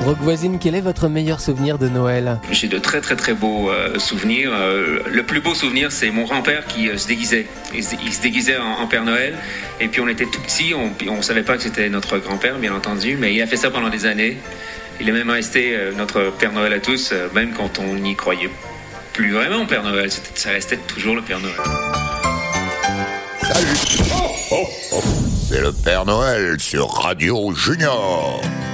Rock Voisine, quel est votre meilleur souvenir de Noël ? J'ai de très très très beaux souvenirs. Le plus beau souvenir, c'est mon grand-père qui se déguisait. Il se déguisait en Père Noël. Et puis on était tout petits, on savait pas que c'était notre grand-père, bien entendu, mais il a fait ça pendant des années. Il est même resté notre Père Noël à tous, même quand on n'y croyait plus vraiment au Père Noël. Ça restait toujours le Père Noël. Salut. C'est le Père Noël sur Radio Junior.